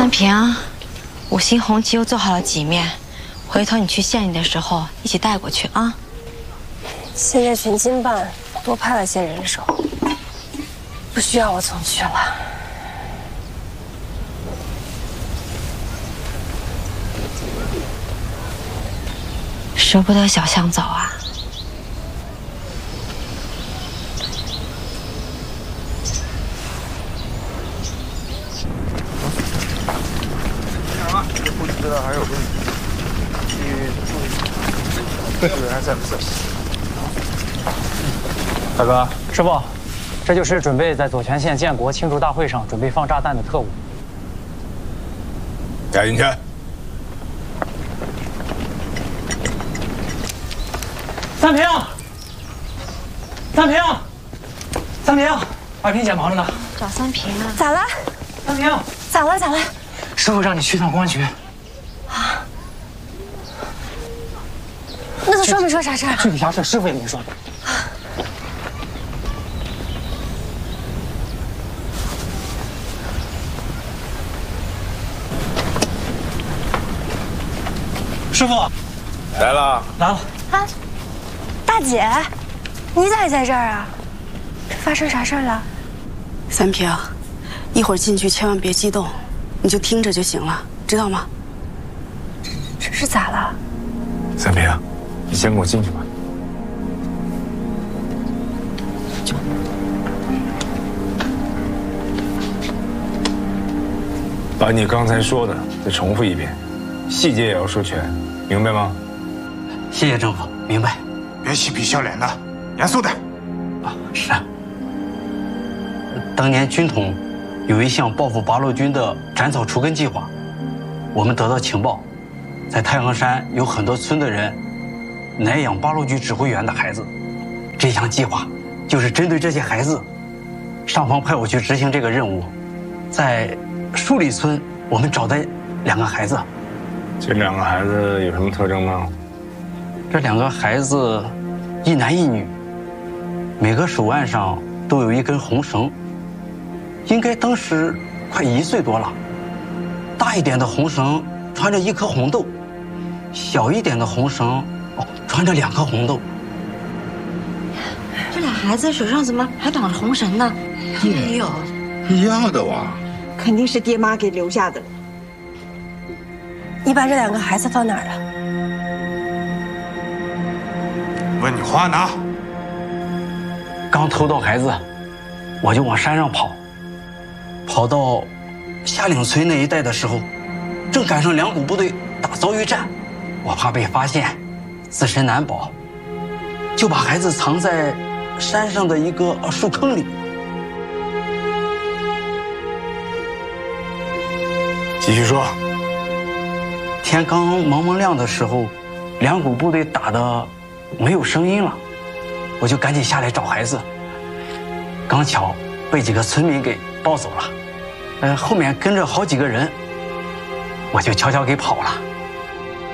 三平，五星红旗又做好了几面，回头你去县里的时候一起带过去啊。 现在巡经办多派了些人手，不需要我总去了。 舍不得小象走啊？ 这户籍资料还有问题，去注意。这个人还在不在？ 大哥，师傅，这就是准备在左权县建国庆祝大会上准备放炸弹的特务。 带进去。 三平，三平，三平，二平姐忙着呢。 找三平啊？ 咋了？ 三平， 咋了？咋了？ 师傅让你去趟公安局。 啊？那他说没说啥事儿？ 具体啥事师傅也没说。师傅， 来了， 来了。 啊，大姐，你咋也在这儿啊？发生啥事儿了？ 三平，一会儿进去千万别激动，你就听着就行了，知道吗？ 这是咋了？ 三平，你先跟我进去吧。把你刚才说的再重复一遍，细节也要说全，明白吗？ 谢谢政府，明白。 别嬉皮笑脸的，严肃点。 啊，是。当年军统有一项报复八路军的斩草除根计划，我们得到情报，在太行山有很多村的人奶养八路军指挥员的孩子。这项计划就是针对这些孩子，上方派我去执行这个任务。在树里村，我们找到2个孩子。 这2个孩子有什么特征吗？ 这2个孩子，一男一女，每个手腕上都有一根红绳，应该当时快1岁多了。大一点的红绳穿着1颗红豆，小一点的红绳穿着2颗红豆。 这俩孩子手上怎么还绑着红绳呢？ 没有，要的哇。 肯定是爹妈给留下的。 你把这2个孩子放哪儿了？ 问你话呢？ 刚偷到孩子，我就往山上跑，跑到下岭村那一带的时候，正赶上2股部队打遭遇战，我怕被发现，自身难保，就把孩子藏在山上的一个树坑里。 继续说。 天刚蒙蒙亮的时候，2股部队打得没有声音了，我就赶紧下来找孩子。刚巧被几个村民给抱走了，后面跟着好几个人，我就悄悄给跑了。